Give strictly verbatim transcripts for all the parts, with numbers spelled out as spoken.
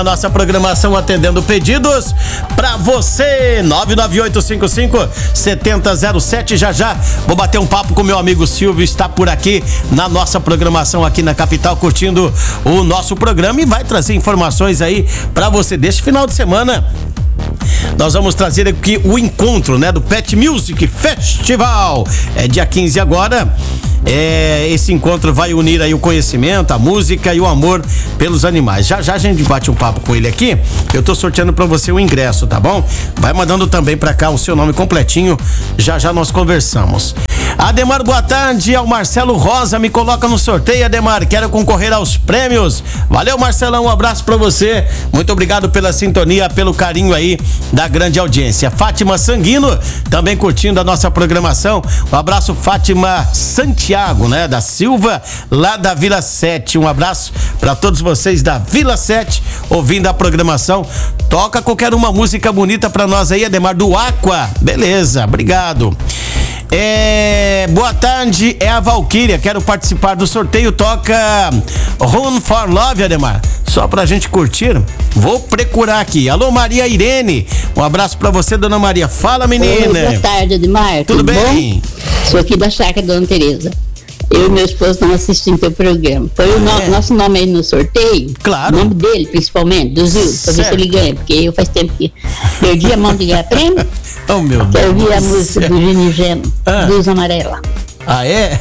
A nossa programação atendendo pedidos pra você. nove nove oito cinco cinco sete zero zero sete. Já já vou bater um papo com meu amigo Silvio, está por aqui na nossa programação aqui na capital, curtindo o nosso programa e vai trazer informações aí pra você deste final de semana. Nós vamos trazer aqui o encontro, né, do Pet Music Festival. É dia quinze agora. É, esse encontro vai unir aí o conhecimento, a música e o amor pelos animais. Já já a gente bate um papo com ele aqui. Eu tô sorteando pra você o ingresso, tá bom? Vai mandando também pra cá o seu nome completinho. Já já nós conversamos. Ademar, boa tarde. É o Marcelo Rosa, me coloca no sorteio, Ademar. Quero concorrer aos prêmios. Valeu, Marcelão, um abraço pra você. Muito obrigado pela sintonia, pelo carinho aí da grande audiência. Fátima Sanguino, também curtindo a nossa programação. Um abraço, Fátima Santiago, né, da Silva, lá da Vila sete. Um abraço pra todos vocês da Vila sete, ouvindo a programação. Toca qualquer uma música bonita pra nós aí, Ademar, do Aqua. Beleza, obrigado. É, boa tarde, é a Valquíria, quero participar do sorteio, toca Run for Love, Ademar, só pra gente curtir, vou procurar aqui. Alô, Maria Irene, um abraço pra você, dona Maria, fala, menina. Oi, boa tarde, Ademar, tudo, tudo bem? Bom? Sou aqui da chácara Dona Tereza. Eu e meu esposo não assistimos teu programa. Põe o no, é. nosso nome aí no sorteio. Claro. O nome dele, principalmente, do Zil, pra ver se ele ganha. Porque eu faz tempo que perdi a mão de ganhar prêmio. Oh, meu Deus. Quero ouvir a música do Gini Geno, ah. Luz Amarela. Ah, é?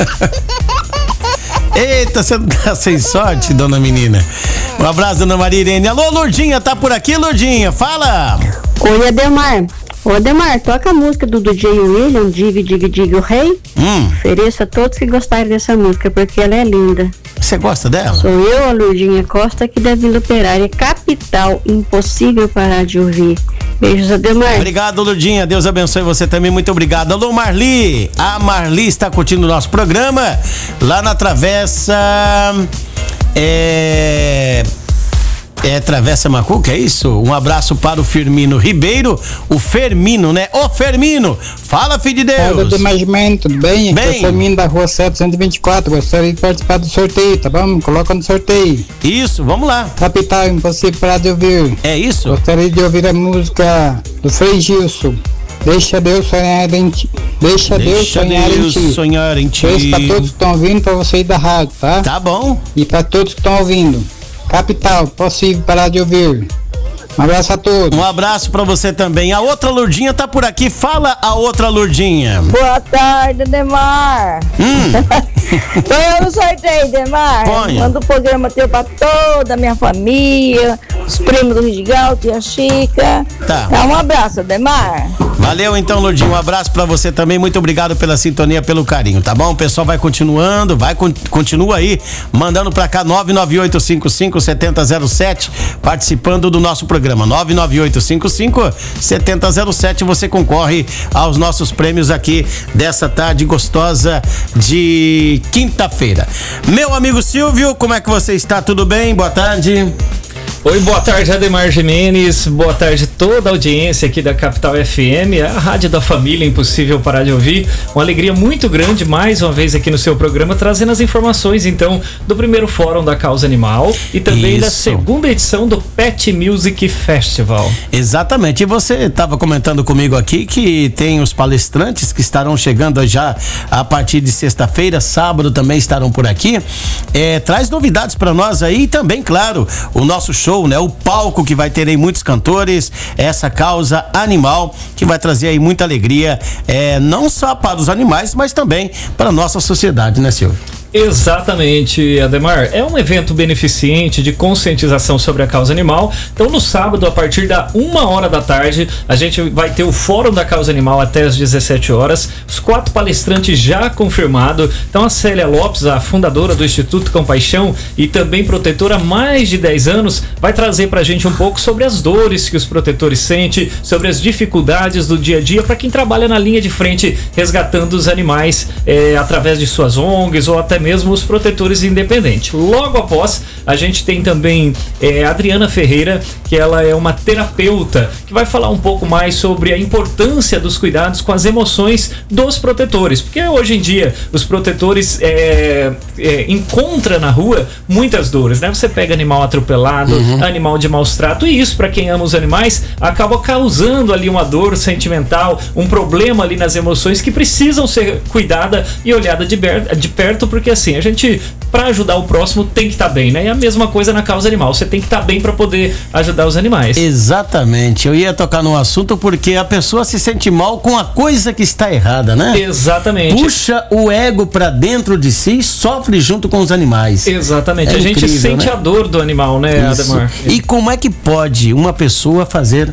Eita, você não tá sem sorte, dona menina. Um abraço, dona Maria Irene. Alô, Lourdinha, tá por aqui, Lourdinha? Fala. Oi, Ademar. Ô, Ademar, toca a música do D J William, Dig, Dig, Dig, o Rei. Hum. Ofereça a todos que gostarem dessa música, porque ela é linda. Você gosta dela? Sou eu, a Lourdinha Costa, aqui da Vila Operária, capital, impossível parar de ouvir. Beijos, Ademar. Obrigado, Lourdinha, Deus abençoe você também, muito obrigado. Alô, Marli, a Marli está curtindo o nosso programa, lá na Travessa, é... É Travessa Macuca, é isso? Um abraço para o Firmino Ribeiro, o Fermino, né? Ô, Fermino, fala, filho de Deus. Fala, Ademar, tudo bem? Bem. Aqui é o Fermino da rua setecentos e vinte e quatro, gostaria de participar do sorteio, tá bom? Coloca no sorteio. Isso, vamos lá. Capital, impossível parar de ouvir. É isso? Gostaria de ouvir a música do Frei Gilson. Deixa Deus sonhar em ti. Deixa, Deixa Deus sonhar Deus em ti. sonhar em ti. Isso pra todos que estão ouvindo, pra vocês da rádio, tá? Tá bom. E pra todos que estão ouvindo. Capital, possível parar de ouvir. Um abraço a todos. Um abraço pra você também. A outra Lourdinha tá por aqui. Fala, a outra Lourdinha. Boa tarde, Ademar. Hum. Põe eu no sorteio, Ademar. Põe. Manda o programa teu pra toda a minha família, os primos do Ridigal, tia Chica. Tá. Dá um abraço, Ademar. Valeu então, Lourdinho, um abraço pra você também, muito obrigado pela sintonia, pelo carinho, tá bom? O pessoal vai continuando, vai, continua aí, mandando pra cá nove nove oito cinco cinco sete zero zero sete, participando do nosso programa, nove nove oito cinco cinco sete zero zero sete, você concorre aos nossos prêmios aqui dessa tarde gostosa de quinta-feira. Meu amigo Silvio, como é que você está? Tudo bem? Boa tarde. Oi, boa tarde, Ademar Jimenez, boa tarde toda a audiência aqui da Capital F M, a rádio da família, impossível parar de ouvir. Uma alegria muito grande mais uma vez aqui no seu programa, trazendo as informações então do primeiro fórum da causa animal e também Isso. da segunda edição do Pet Music Festival. Exatamente, e você estava comentando comigo aqui que tem os palestrantes que estarão chegando já a partir de sexta-feira, sábado também estarão por aqui. É, traz novidades para nós aí e também, claro, o nosso show, né? O palco que vai ter aí muitos cantores, essa causa animal que vai trazer aí muita alegria, é, não só para os animais, mas também para a nossa sociedade, né, Silvio? Exatamente, Ademar. É um evento beneficente de conscientização sobre a causa animal. Então, no sábado, a partir da uma hora da tarde, a gente vai ter o Fórum da Causa Animal até as dezessete horas. Os quatro palestrantes já confirmados. Então, a Célia Lopes, a fundadora do Instituto Compaixão e também protetora há mais de dez anos, vai trazer pra gente um pouco sobre as dores que os protetores sentem, sobre as dificuldades do dia a dia para quem trabalha na linha de frente resgatando os animais é, através de suas O N Gs ou até mesmo os protetores independentes. Logo após, a gente tem também é, a Adriana Ferreira, que ela é uma terapeuta, que vai falar um pouco mais sobre a importância dos cuidados com as emoções dos protetores, porque hoje em dia os protetores é, é, encontram na rua muitas dores, né? Você pega animal atropelado, uhum. animal de maus trato, e isso, para quem ama os animais, acaba causando ali uma dor sentimental, um problema ali nas emoções que precisam ser cuidada e olhada de, de perto, porque assim, a gente, para ajudar o próximo, tem que estar tá bem, né? E a mesma coisa na causa animal, você tem que estar tá bem para poder ajudar os animais. Exatamente, eu ia tocar no assunto porque a pessoa se sente mal com a coisa que está errada, né? Exatamente. Puxa o ego para dentro de si e sofre junto com os animais. Exatamente, é a gente incrível, sente, né, a dor do animal, né, Isso. Ademar? E como é que pode uma pessoa fazer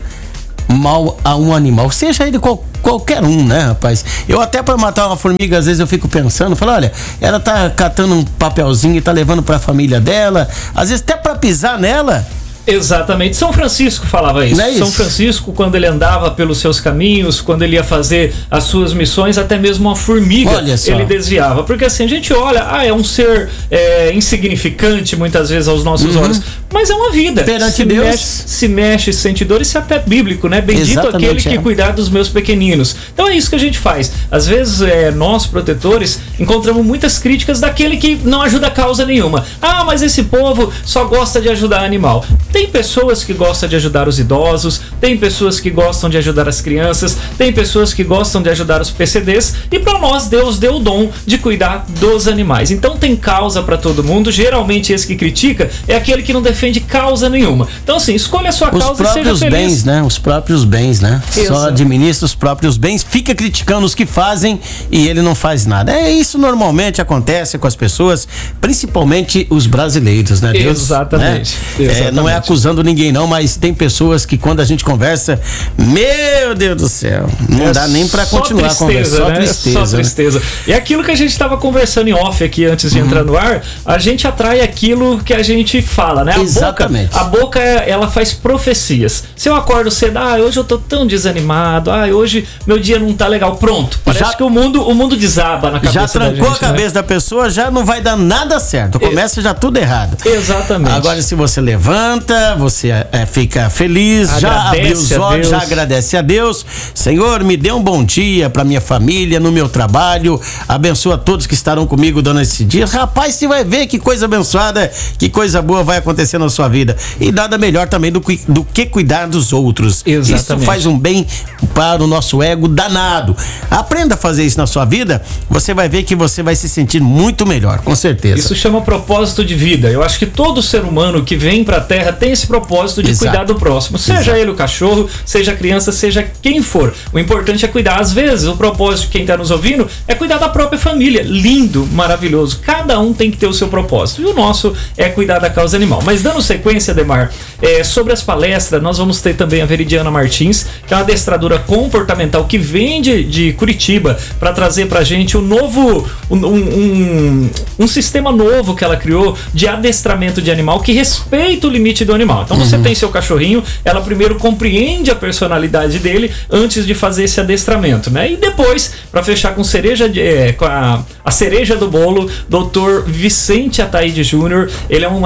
mal a um animal, seja ele qual, qualquer um, né, rapaz? Eu até para matar uma formiga, às vezes eu fico pensando, falo, olha, ela tá catando um papelzinho e tá levando para a família dela, às vezes até para pisar nela. Exatamente, São Francisco falava isso. Não é isso? São Francisco, quando ele andava pelos seus caminhos, quando ele ia fazer as suas missões, até mesmo uma formiga ele desviava, porque assim, a gente olha, ah, é um ser é, insignificante muitas vezes aos nossos uhum. olhos, mas é uma vida. Perante se Deus. Mexe, se mexe, sente dor, isso é até bíblico, né? Bendito Exatamente, aquele que é. cuidar dos meus pequeninos. Então é isso que a gente faz. Às vezes, é, nós, protetores, encontramos muitas críticas daquele que não ajuda causa nenhuma. Ah, mas esse povo só gosta de ajudar animal. Tem pessoas que gostam de ajudar os idosos, tem pessoas que gostam de ajudar as crianças, tem pessoas que gostam de ajudar os P C Ds, e para nós Deus deu o dom de cuidar dos animais. Então tem causa para todo mundo. Geralmente esse que critica é aquele que não defende causa nenhuma. Então assim, escolha a sua os causa e seja feliz. Os próprios bens, né? Os próprios bens, né? Exato. Só administra os próprios bens, fica criticando os que fazem e ele não faz nada. É isso, normalmente acontece com as pessoas, principalmente os brasileiros, né? Deus, Exatamente. Né? Exatamente. É, não é acusando ninguém não, mas tem pessoas que quando a gente conversa, meu Deus do céu, não é dá nem pra continuar conversando. Só né? tristeza. Só tristeza. Né? E aquilo que a gente estava conversando em off aqui antes de uhum. entrar no ar, a gente atrai aquilo que a gente fala, né? A Exatamente. Boca, a boca, ela faz profecias. Se eu acordo cedo, ah, hoje eu tô tão desanimado, ah, hoje meu dia não tá legal, pronto. Parece já, que o mundo, o mundo desaba na cabeça já trancou da gente, a cabeça, né, da pessoa, já não vai dar nada certo. Começa já tudo errado. Exatamente. Agora, se você levanta, você é, fica feliz, agradece, já abriu os olhos, já agradece a Deus. Senhor, me dê um bom dia pra minha família, no meu trabalho, abençoa todos que estarão comigo durante esse dia. Rapaz, você vai ver que coisa abençoada, que coisa boa vai acontecer na sua vida. E nada melhor também do, do que cuidar dos outros. Exatamente. Isso faz um bem para o nosso ego danado. Aprenda a fazer isso na sua vida, você vai ver que você vai se sentir muito melhor, com certeza. Isso chama propósito de vida. Eu acho que todo ser humano que vem pra Terra tem esse propósito de Exato. Cuidar do próximo. Seja Exato. Ele o cachorro, seja a criança, seja quem for. O importante é cuidar. Às vezes, o propósito de quem tá nos ouvindo é cuidar da própria família. Lindo, maravilhoso. Cada um tem que ter o seu propósito. E o nosso é cuidar da causa animal. Mas dando sequência, Ademar, é, sobre as palestras, nós vamos ter também a Veridiana Martins, que é uma adestradora comportamental que vem de, de Curitiba para trazer pra gente um novo, um, um, um sistema novo que ela criou de adestramento de animal que respeita o limite do animal. Então, você uhum. tem seu cachorrinho, ela primeiro compreende a personalidade dele antes de fazer esse adestramento, né? E depois, para fechar com cereja de, é, com a, a cereja do bolo, doutor Vicente Ataíde Júnior, ele é um,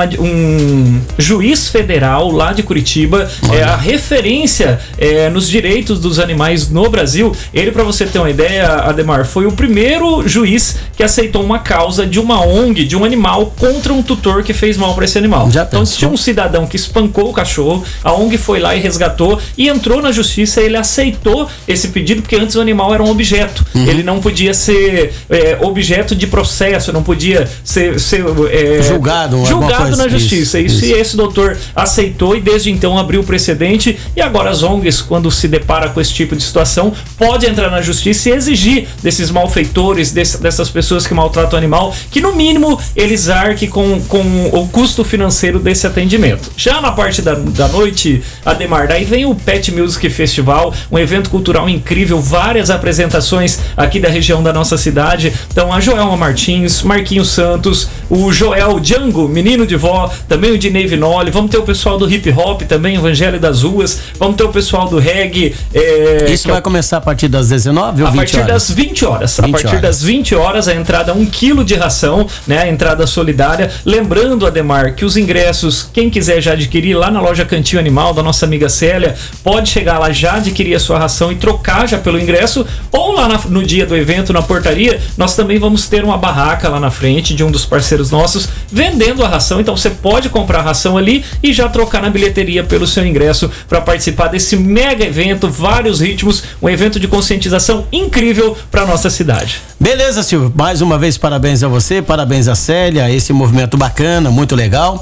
um juiz federal lá de Curitiba, Olha. é a referência é, nos direitos dos animais no Brasil. Ele, para você ter uma ideia, Ademar, foi o primeiro juiz que aceitou uma causa de uma O N G, de um animal, contra um tutor que fez mal para esse animal. Já então, pensou? Tinha um cidadão que espancou o cachorro, a O N G foi lá e resgatou e entrou na justiça. Ele aceitou esse pedido porque antes o animal era um objeto. Uhum. Ele não podia ser é, objeto de processo, não podia ser, ser é, julgado, julgado na justiça. Isso, isso. E esse doutor aceitou e desde então abriu o precedente. E agora as O N Gs, quando se depara com esse tipo de situação, pode entrar na justiça e exigir desses malfeitores, desse, dessas pessoas que maltratam o animal, que no mínimo eles arquem com, com o custo financeiro desse atendimento. Já na parte da, da noite, Ademar, daí vem o Pet Music Festival, um evento cultural incrível, várias apresentações aqui da região da nossa cidade. Então a Joelma Martins, Marquinhos Santos, o Joel Django, menino de vó, também o Dinei Vinoli, vamos ter o pessoal do hip hop também, o Evangelho das Ruas, vamos ter o pessoal do reggae. É, Isso vai é... começar a partir das dezenove ou a vinte partir horas? das vinte horas. vinte a partir horas. das vinte horas, a entrada um quilo de ração, né? A entrada solidária. Lembrando, Ademar, que os ingressos, quem quiser já adquirir lá na loja Cantinho Animal da nossa amiga Célia, pode chegar lá já adquirir a sua ração e trocar já pelo ingresso, ou lá na, no dia do evento, na portaria, nós também vamos ter uma barraca lá na frente de um dos parceiros nossos vendendo a ração. Então você pode comprar a ração ali e já trocar na bilheteria pelo seu ingresso para participar desse mega evento, vários ritmos, um evento de conscientização incrível para nossa cidade. Beleza, Silvio, mais uma vez parabéns a você, parabéns a Célia, esse movimento bacana, muito legal,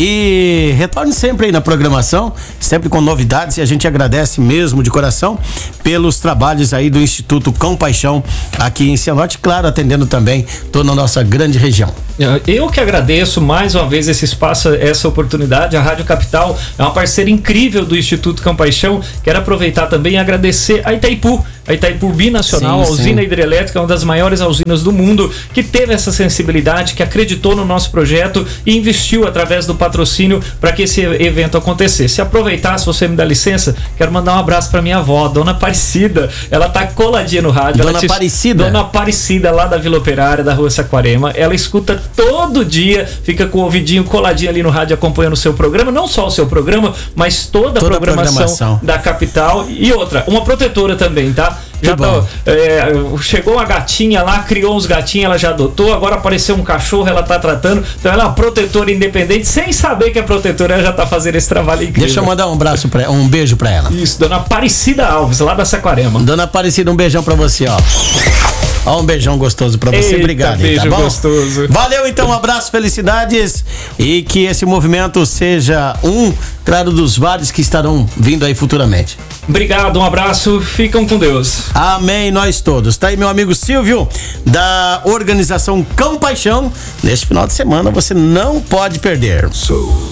e retorne sempre aí na programação, sempre com novidades, e a gente agradece mesmo de coração pelos trabalhos aí do Instituto Compaixão aqui em Cianorte, claro, atendendo também toda a nossa grande região. Eu que agradeço mais uma vez esse espaço, essa oportunidade. A Rádio Capital é uma parceira incrível do Instituto Compaixão. Quero aproveitar também e agradecer a Itaipu, a Itaipu Binacional, sim, a usina sim. hidrelétrica, uma das maiores usinas do mundo, que teve essa sensibilidade, que acreditou no nosso projeto e investiu através do patrocínio para que esse evento acontecesse. Se aproveitar, se você me dá licença, quero mandar um abraço para minha avó, Dona Aparecida. Ela tá coladinha no rádio. Dona te... Aparecida? Dona Aparecida, lá da Vila Operária, da Rua Saquarema. Ela escuta todo dia, fica com o ouvidinho coladinho ali no rádio acompanhando o seu programa, não só o seu programa, mas toda, toda a programação, programação da capital. E outra, uma protetora também, tá? Já tá, é, chegou uma gatinha lá, criou uns gatinhos, ela já adotou, agora apareceu um cachorro, ela tá tratando, então ela é uma protetora independente, sem saber que é protetora, ela já tá fazendo esse trabalho incrível. Deixa eu mandar um abraço pra, um beijo pra ela. Isso, Dona Aparecida Alves, lá da Saquarema. Dona Aparecida, um beijão pra você, ó. Ó, um beijão gostoso pra você. Eita, obrigado. Beijo tá bom? gostoso. Valeu, então, um abraço, felicidades, e que esse movimento seja um, claro, dos vários que estarão vindo aí futuramente. Obrigado, um abraço, ficam com Deus. Amém, nós todos. Tá aí meu amigo Silvio, da organização Compaixão. Neste final de semana você não pode perder.